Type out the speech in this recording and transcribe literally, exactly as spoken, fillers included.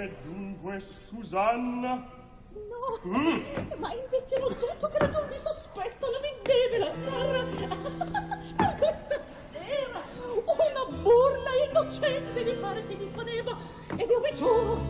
E dunque Susanna? No, Mm. ma invece l'oggetto che ragion di sospetto non mi deve lasciare per questa sera una burla innocente di fare si disponeva, ed io vi giuro